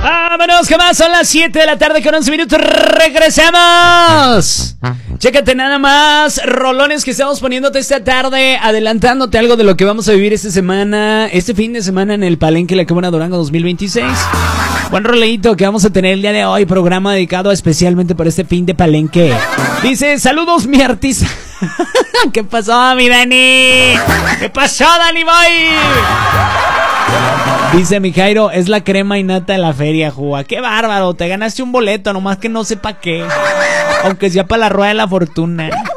Vámonos, que más, son las 7 de la tarde con 11 minutos. Regresamos. Chécate nada más rolones que estamos poniéndote esta tarde, adelantándote algo de lo que vamos a vivir esta semana, este fin de semana en el Palenque La Cámara Durango 2026. Buen roleito que vamos a tener el día de hoy, programa dedicado especialmente por este fin de Palenque. Dice, saludos mi artista. ¿Qué pasó, mi Dani? ¿Qué pasó, Dani Boy? Dice mi Jairo, es la crema innata de la feria, Juga. Qué bárbaro, te ganaste un boleto, nomás que no sé pa' qué. Aunque sea para la rueda de la fortuna.